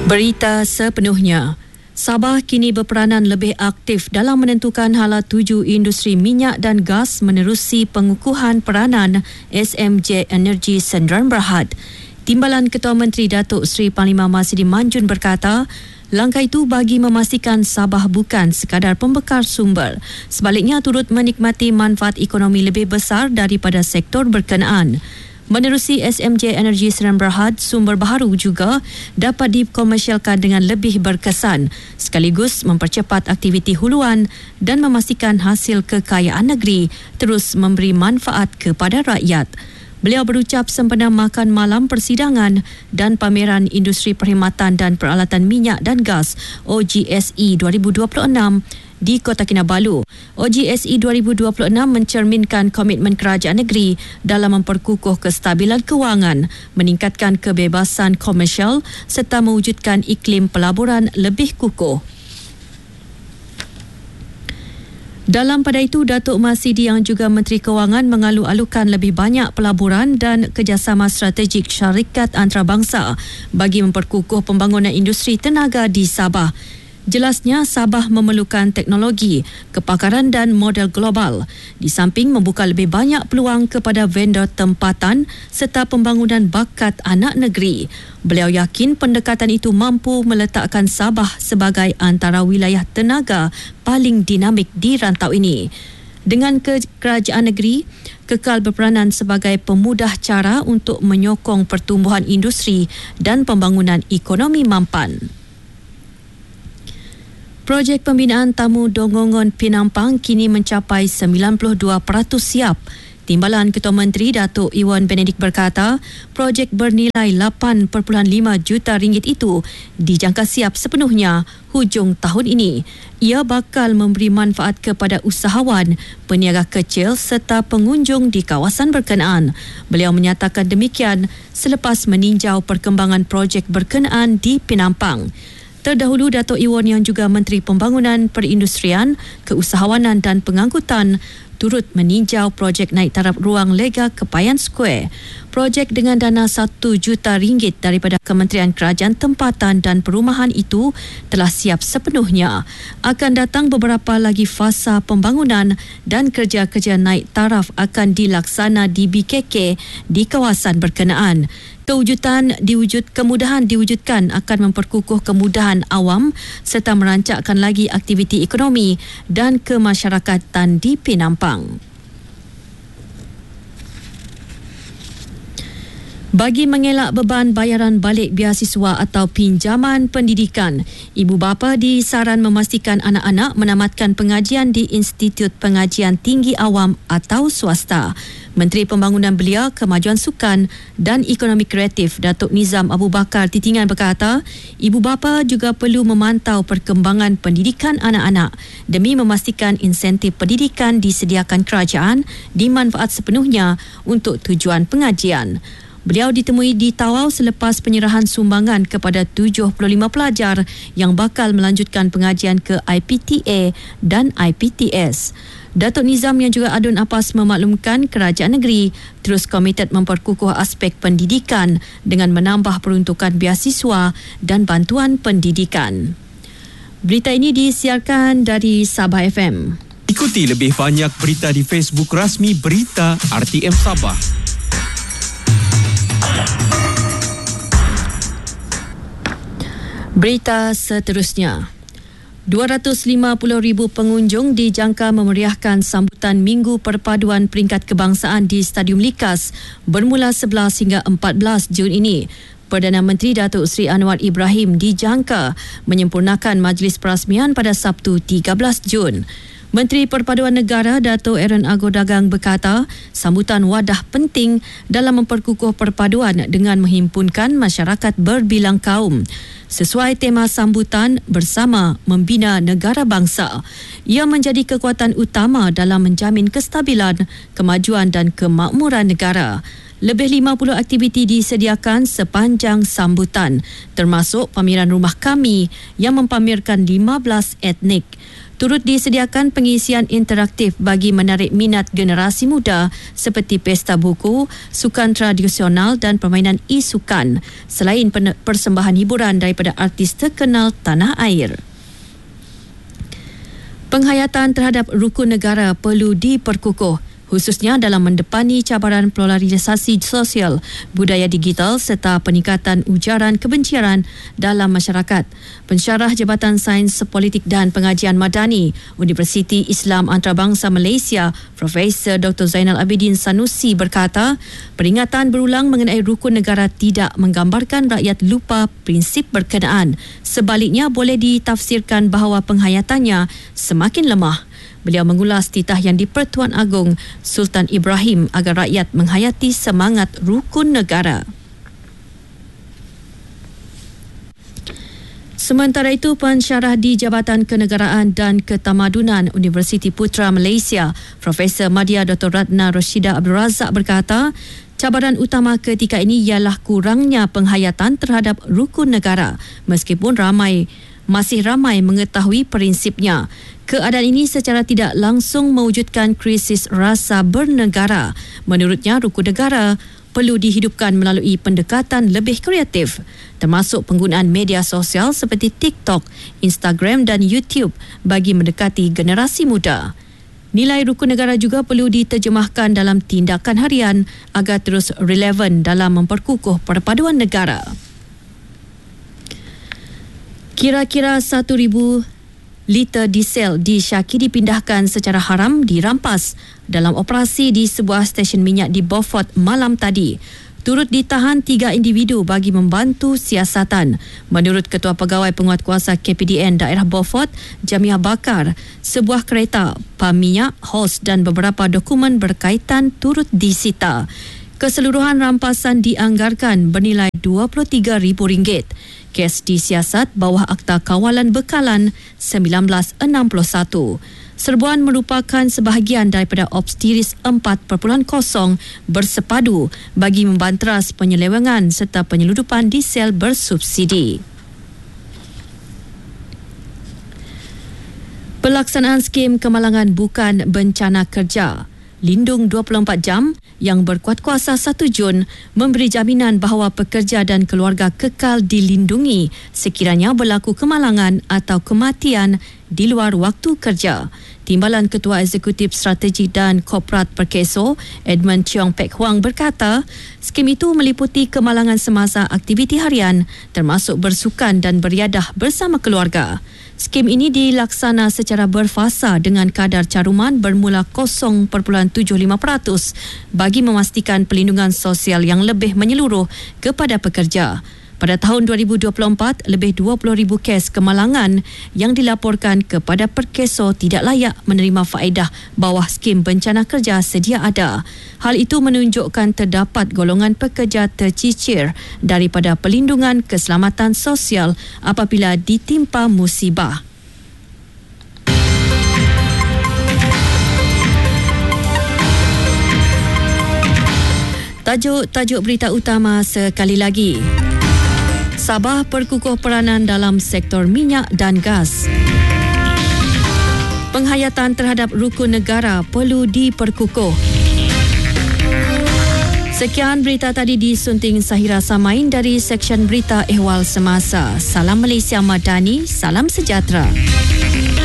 Berita sepenuhnya. Sabah kini berperanan lebih aktif dalam menentukan hala tuju industri minyak dan gas menerusi pengukuhan peranan SMJ Energy Sdn Bhd. Timbalan Ketua Menteri Datuk Seri Panglima Masidi Manjun berkata, langkah itu bagi memastikan Sabah bukan sekadar pembekar sumber, sebaliknya turut menikmati manfaat ekonomi lebih besar daripada sektor berkenaan. Menerusi SMJ Energy Sdn Bhd, sumber baharu juga dapat dikomersialkan dengan lebih berkesan, sekaligus mempercepat aktiviti huluan dan memastikan hasil kekayaan negeri terus memberi manfaat kepada rakyat. Beliau berucap sempena makan malam persidangan dan pameran Industri Perkhidmatan dan Peralatan Minyak dan Gas OGSE 2026 di Kota Kinabalu. OGSE 2026 mencerminkan komitmen kerajaan negeri dalam memperkukuh kestabilan kewangan, meningkatkan kebebasan komersial serta mewujudkan iklim pelaburan lebih kukuh. Dalam pada itu, Datuk Masidi yang juga Menteri Kewangan mengalu-alukan lebih banyak pelaburan dan kerjasama strategik syarikat antarabangsa bagi memperkukuh pembangunan industri tenaga di Sabah. Jelasnya, Sabah memerlukan teknologi, kepakaran dan model global, di samping membuka lebih banyak peluang kepada vendor tempatan serta pembangunan bakat anak negeri. Beliau yakin pendekatan itu mampu meletakkan Sabah sebagai antara wilayah tenaga paling dinamik di rantau ini. Dengan kerajaan negeri kekal berperanan sebagai pemudah cara untuk menyokong pertumbuhan industri dan pembangunan ekonomi mampan. Projek pembinaan tamu Dongongon Penampang kini mencapai 92% siap. Timbalan Ketua Menteri Datuk Iwan Benedik berkata, projek bernilai 8.5 juta ringgit itu dijangka siap sepenuhnya hujung tahun ini. Ia bakal memberi manfaat kepada usahawan, peniaga kecil serta pengunjung di kawasan berkenaan. Beliau menyatakan demikian selepas meninjau perkembangan projek berkenaan di Penampang. Terdahulu, Datuk Iwan yang juga Menteri Pembangunan Perindustrian, Keusahawanan dan Pengangkutan turut meninjau projek naik taraf ruang lega Kepayan Square. Projek dengan dana 1 juta ringgit daripada Kementerian Kerajaan Tempatan dan Perumahan itu telah siap sepenuhnya. Akan datang beberapa lagi fasa pembangunan dan kerja-kerja naik taraf akan dilaksana di BKK di kawasan berkenaan. Kemudahan diwujudkan akan memperkukuh kemudahan awam serta merancangkan lagi aktiviti ekonomi dan kemasyarakatan di Penampang. Bagi mengelak beban bayaran balik beasiswa atau pinjaman pendidikan, ibu bapa disaran memastikan anak-anak menamatkan pengajian di Institut Pengajian Tinggi Awam atau swasta. Menteri Pembangunan Belia, Kemajuan Sukan dan Ekonomi Kreatif Datuk Nizam Abu Bakar Titingan berkata, ibu bapa juga perlu memantau perkembangan pendidikan anak-anak demi memastikan insentif pendidikan disediakan kerajaan dimanfaat sepenuhnya untuk tujuan pengajian. Beliau ditemui di Tawau selepas penyerahan sumbangan kepada 75 pelajar yang bakal melanjutkan pengajian ke IPTA dan IPTS. Datuk Nizam yang juga Adun Apas memaklumkan kerajaan negeri terus komited memperkukuh aspek pendidikan dengan menambah peruntukan beasiswa dan bantuan pendidikan. Berita ini disiarkan dari Sabah FM. Ikuti lebih banyak berita di Facebook rasmi Berita RTM Sabah. Berita seterusnya. 250,000 pengunjung dijangka memeriahkan sambutan Minggu Perpaduan Peringkat Kebangsaan di Stadium Likas bermula 11 hingga 14 Jun ini. Perdana Menteri Datuk Seri Anwar Ibrahim dijangka menyempurnakan majlis perasmian pada Sabtu 13 Jun. Menteri Perpaduan Negara Dato' Aaron Agor Dagang berkata, sambutan wadah penting dalam memperkukuh perpaduan dengan menghimpunkan masyarakat berbilang kaum. Sesuai tema sambutan bersama membina negara bangsa, ia menjadi kekuatan utama dalam menjamin kestabilan, kemajuan dan kemakmuran negara. Lebih 50 aktiviti disediakan sepanjang sambutan, termasuk pameran Rumah Kami yang mempamerkan 15 etnik. Turut disediakan pengisian interaktif bagi menarik minat generasi muda seperti pesta buku, sukan tradisional dan permainan e-sukan, selain persembahan hiburan daripada artis terkenal tanah air. Penghayatan terhadap rukun negara perlu diperkukuh, khususnya dalam mendepani cabaran polarisasi sosial, budaya digital serta peningkatan ujaran kebencian dalam masyarakat. Pensyarah Jabatan Sains Politik dan Pengajian Madani, Universiti Islam Antarabangsa Malaysia, Profesor Dr. Zainal Abidin Sanusi berkata, peringatan berulang mengenai rukun negara tidak menggambarkan rakyat lupa prinsip berkenaan. Sebaliknya, boleh ditafsirkan bahawa penghayatannya semakin lemah. Beliau mengulas titah yang di-Pertuan Agong Sultan Ibrahim agar rakyat menghayati semangat rukun negara. Sementara itu, pensyarah di Jabatan Kenegaraan dan Ketamadunan Universiti Putra Malaysia, Profesor Madya Dr. Ratna Rashida Abdul Razak berkata, cabaran utama ketika ini ialah kurangnya penghayatan terhadap rukun negara, meskipun masih ramai mengetahui prinsipnya. Keadaan ini secara tidak langsung mewujudkan krisis rasa bernegara. Menurutnya, rukun negara perlu dihidupkan melalui pendekatan lebih kreatif, termasuk penggunaan media sosial seperti TikTok, Instagram dan YouTube bagi mendekati generasi muda. Nilai rukun negara juga perlu diterjemahkan dalam tindakan harian agar terus relevan dalam memperkukuh perpaduan negara. Kira-kira 1,000 liter diesel disyaki dipindahkan secara haram dirampas dalam operasi di sebuah stesen minyak di Beaufort malam tadi. Turut ditahan 3 individu bagi membantu siasatan. Menurut Ketua Pegawai Penguatkuasa KPDN Daerah Beaufort, Jamiah Bakar, sebuah kereta, pam minyak, hos dan beberapa dokumen berkaitan turut disita. Keseluruhan rampasan dianggarkan bernilai RM23,000. Kes disiasat bawah Akta Kawalan Bekalan 1961. Serbuan merupakan sebahagian daripada Obstiris 4.0 bersepadu bagi membanteras penyelewengan serta penyeludupan diesel bersubsidi. Pelaksanaan skim kemalangan bukan bencana kerja Lindung 24 jam yang berkuat kuasa 1 Jun memberi jaminan bahawa pekerja dan keluarga kekal dilindungi sekiranya berlaku kemalangan atau kematian di luar waktu kerja. Timbalan Ketua Eksekutif Strategi dan Korporat Perkeso, Edmund Cheong Pek Huang berkata, skim itu meliputi kemalangan semasa aktiviti harian termasuk bersukan dan beriadah bersama keluarga. Skim ini dilaksana secara berfasa dengan kadar caruman bermula 0.75% bagi memastikan perlindungan sosial yang lebih menyeluruh kepada pekerja. Pada tahun 2024, lebih 20,000 kes kemalangan yang dilaporkan kepada Perkeso tidak layak menerima faedah bawah skim bencana kerja sedia ada. Hal itu menunjukkan terdapat golongan pekerja tercicir daripada perlindungan keselamatan sosial apabila ditimpa musibah. Tajuk berita utama sekali lagi. Sabah perkukuh peranan dalam sektor minyak dan gas. Penghayatan terhadap rukun negara perlu diperkukuh. Sekian berita tadi disunting Sahira Samain dari Seksyen Berita Ehwal Semasa. Salam Malaysia Madani, salam sejahtera.